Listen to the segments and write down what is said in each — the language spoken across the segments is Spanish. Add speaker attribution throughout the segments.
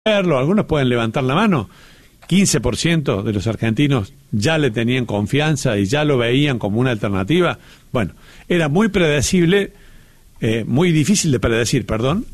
Speaker 1: verlo, algunos pueden levantar la mano. 15% de los argentinos ya le tenían confianza y ya lo veían como una alternativa. Bueno, era muy predecible, muy difícil de predecir,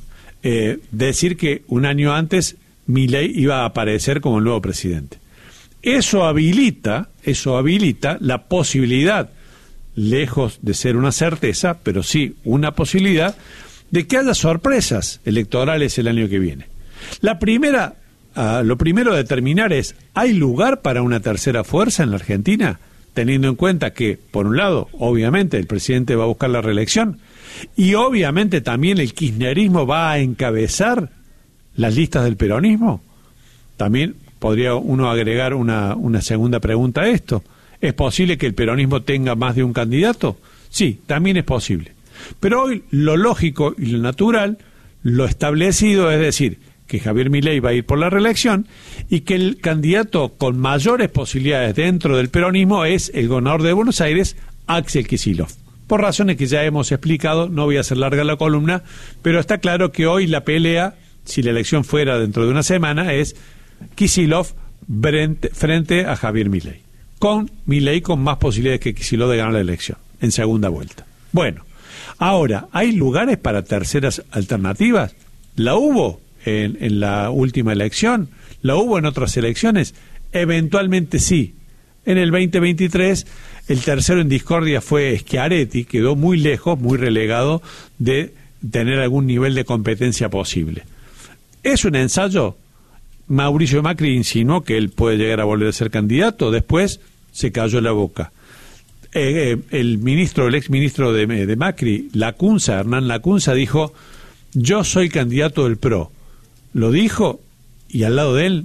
Speaker 1: decir que un año antes Milei iba a aparecer como el nuevo presidente. Eso habilita la posibilidad, lejos de ser una certeza, pero sí una posibilidad, de que haya sorpresas electorales el año que viene. Lo primero a determinar es, ¿hay lugar para una tercera fuerza en la Argentina? Teniendo en cuenta que, por un lado, obviamente el presidente va a buscar la reelección y obviamente también el kirchnerismo va a encabezar las listas del peronismo. También podría uno agregar una segunda pregunta a esto. ¿Es posible que el peronismo tenga más de un candidato? Sí, también es posible. Pero hoy lo lógico y lo natural, lo establecido, es decir, que Javier Milei va a ir por la reelección y que el candidato con mayores posibilidades dentro del peronismo es el gobernador de Buenos Aires, Axel Kicillof. Por razones que ya hemos explicado, no voy a hacer larga la columna, pero está claro que hoy la pelea, si la elección fuera dentro de una semana, es Kicillof frente a Javier Milei. Con Milei con más posibilidades que Kicillof de ganar la elección en segunda vuelta. Bueno, ahora, ¿hay lugares para terceras alternativas? ¿La hubo en la última elección? ¿La hubo en otras elecciones? Eventualmente sí. En el 2023, el tercero en discordia fue Schiaretti, quedó muy lejos, muy relegado de tener algún nivel de competencia posible. ¿Es un ensayo? Mauricio Macri insinuó que él puede llegar a volver a ser candidato, después se cayó la boca. El ex ministro de Macri, Hernán Lacunza, dijo: yo soy candidato del PRO. Lo dijo y al lado de él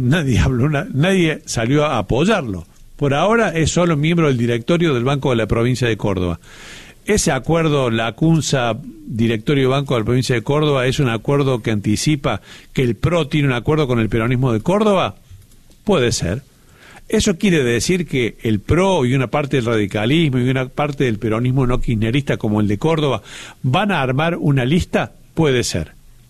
Speaker 1: nadie salió a apoyarlo. Por ahora es solo miembro del directorio del Banco de la Provincia de Córdoba. Ese acuerdo, Lacunza, directorio Banco de la Provincia de Córdoba, ¿es un acuerdo que anticipa que el PRO tiene un acuerdo con el peronismo de Córdoba? Puede ser. ¿Eso quiere decir que el PRO y una parte del radicalismo y una parte del peronismo no kirchnerista como el de Córdoba van a armar una lista? Puede ser.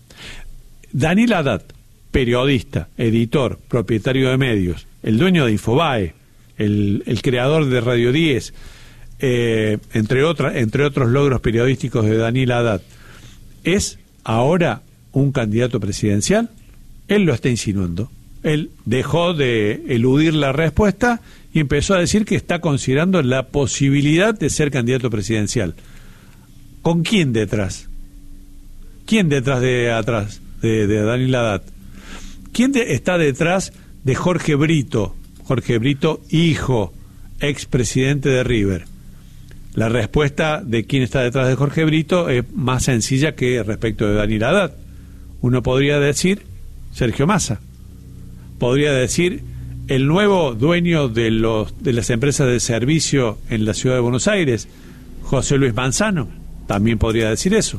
Speaker 1: Daniel Haddad, periodista, editor, propietario de medios, el dueño de Infobae, el creador de Radio 10, entre otros logros periodísticos de Daniel Haddad, ¿es ahora un candidato presidencial? Él lo está insinuando. Él dejó de eludir la respuesta y empezó a decir que está considerando la posibilidad de ser candidato presidencial. ¿Con quién detrás? ¿Quién detrás de Daniel Haddad? ¿Quién está detrás de Jorge Brito? Jorge Brito, hijo, expresidente de River. La respuesta de quién está detrás de Jorge Brito es más sencilla que respecto de Daniel Haddad. Uno podría decir Sergio Massa. Podría decir el nuevo dueño de las empresas de servicio en la ciudad de Buenos Aires, José Luis Manzano. También podría decir eso.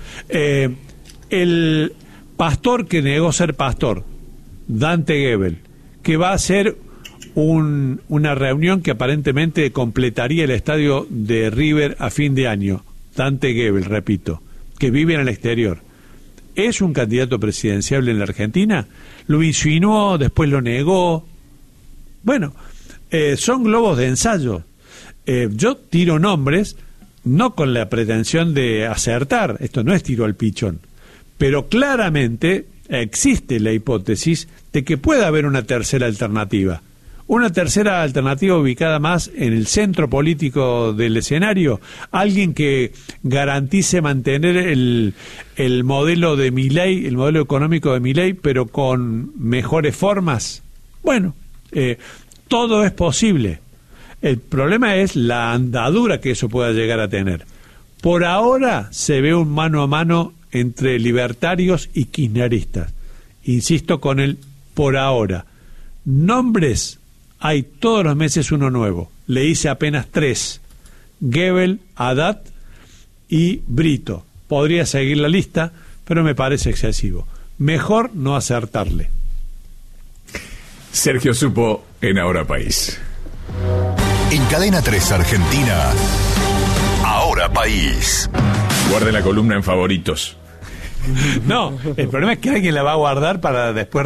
Speaker 1: El pastor que negó ser pastor, Dante Gebel, que va a hacer una reunión que aparentemente completaría el estadio de River a fin de año. Dante Gebel, repito, que vive en el exterior. ¿Es un candidato presidencial en la Argentina? Lo insinuó, después lo negó. Bueno, son globos de ensayo. Yo tiro nombres, no con la pretensión de acertar, esto no es tiro al pichón, pero claramente existe la hipótesis de que pueda haber una tercera alternativa. Una tercera alternativa ubicada más en el centro político del escenario, alguien que garantice mantener el modelo de Milei, el modelo económico de Milei, pero con mejores formas. Bueno, todo es posible. El problema es la andadura que eso pueda llegar a tener. Por ahora se ve un mano a mano entre libertarios y kirchneristas. Insisto con el por ahora. Nombres, hay todos los meses uno nuevo. Le hice apenas 3. Gebel, Haddad y Brito. Podría seguir la lista, pero me parece excesivo. Mejor no acertarle.
Speaker 2: Sergio Supo en Ahora País.
Speaker 3: En Cadena 3 Argentina, Ahora País.
Speaker 2: Guarden la columna en favoritos.
Speaker 1: No, el problema es que alguien la va a guardar para después